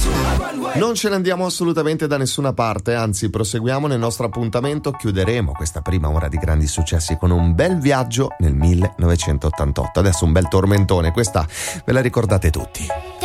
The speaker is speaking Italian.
Non ce ne andiamo assolutamente da nessuna parte, anzi proseguiamo nel nostro appuntamento. Chiuderemo questa prima ora di grandi successi con un bel viaggio nel 1988. Adesso un bel tormentone, questa ve la ricordate tutti.